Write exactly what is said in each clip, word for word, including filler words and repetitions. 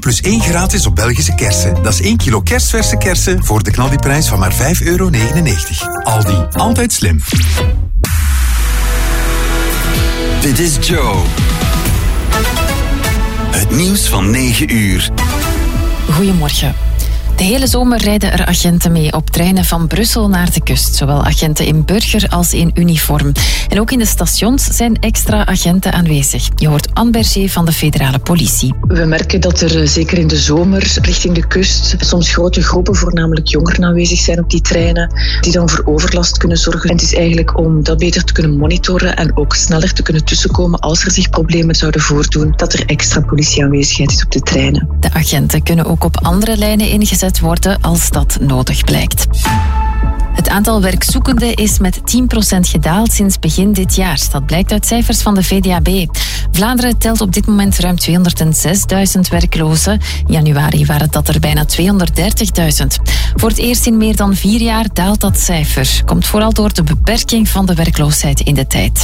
plus één gratis op Belgische kersen. Dat is één kilo kerstverse kersen voor de knaldiprijs van maar vijf euro negenennegentig. Aldi, altijd slim. Dit is Joe. Het nieuws van negen uur. Goedemorgen. De hele zomer rijden er agenten mee op treinen van Brussel naar de kust. Zowel agenten in burger als in uniform. En ook in de stations zijn extra agenten aanwezig. Je hoort Anne Berger van de federale politie. We merken dat er zeker in de zomer richting de kust soms grote groepen, voornamelijk jongeren, aanwezig zijn op die treinen, die dan voor overlast kunnen zorgen. En het is eigenlijk om dat beter te kunnen monitoren en ook sneller te kunnen tussenkomen als er zich problemen zouden voordoen, dat er extra politieaanwezigheid is op de treinen. De agenten kunnen ook op andere lijnen ingezet worden als dat nodig blijkt. Het aantal werkzoekenden is met tien procent gedaald sinds begin dit jaar. Dat blijkt uit cijfers van de V D A B. Vlaanderen telt op dit moment ruim tweehonderdzesduizend werklozen. In januari waren dat er bijna tweehonderddertigduizend. Voor het eerst in meer dan vier jaar daalt dat cijfer. Komt vooral door de beperking van de werkloosheid in de tijd.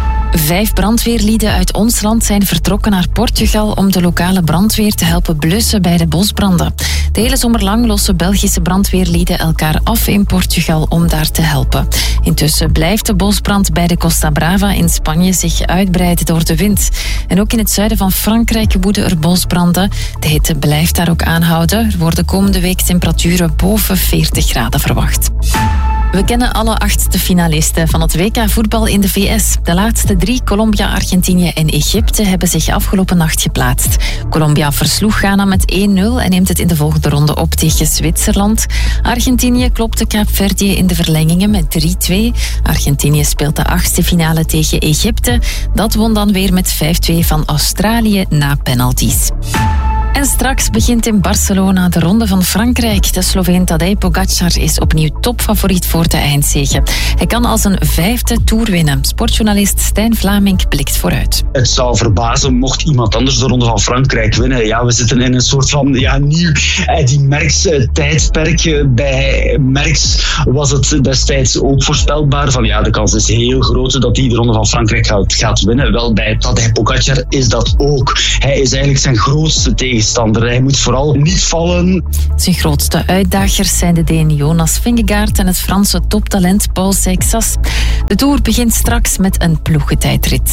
Vijf brandweerlieden uit ons land zijn vertrokken naar Portugal om de lokale brandweer te helpen blussen bij de bosbranden. De hele zomer lang lossen Belgische brandweerlieden elkaar af in Portugal om daar te helpen. Intussen blijft de bosbrand bij de Costa Brava in Spanje zich uitbreiden door de wind. En ook in het zuiden van Frankrijk woeden er bosbranden. De hitte blijft daar ook aanhouden. Er worden komende week temperaturen boven veertig graden verwacht. We kennen alle acht de finalisten van het W K voetbal in de V S. De laatste drie, Colombia, Argentinië en Egypte, hebben zich afgelopen nacht geplaatst. Colombia versloeg Ghana met één nul en neemt het in de volgende ronde op tegen Zwitserland. Argentinië klopte Kaapverdië in de verlengingen met drie twee. Argentinië speelt de achtste finale tegen Egypte. Dat won dan weer met vijf twee van Australië na penalties. En straks begint in Barcelona de Ronde van Frankrijk. De Sloveen Tadej Pogačar is opnieuw topfavoriet voor de eindzege. Hij kan als een vijfde Tour winnen. Sportjournalist Stijn Vlamink blikt vooruit. Het zou verbazen mocht iemand anders de Ronde van Frankrijk winnen. Ja, we zitten in een soort van ja, nieuw Eddy Merckx-tijdperk. Bij Merckx was het destijds ook voorspelbaar van ja, de kans is heel groot dat hij de Ronde van Frankrijk gaat, gaat winnen. Wel, bij Tadej Pogačar is dat ook. Hij is eigenlijk zijn grootste tegenstander. Hij moet vooral niet vallen. Zijn grootste uitdagers zijn de Deen Jonas Vingegaard en het Franse toptalent Paul Seixas. De Tour begint straks met een ploegentijdrit.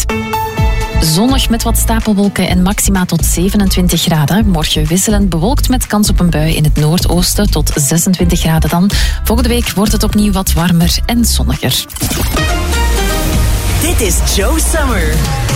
Zonnig met wat stapelwolken en maxima tot zevenentwintig graden. Morgen wisselend bewolkt met kans op een bui in het noordoosten tot zesentwintig graden dan. Volgende week wordt het opnieuw wat warmer en zonniger. Dit is Joe Summer.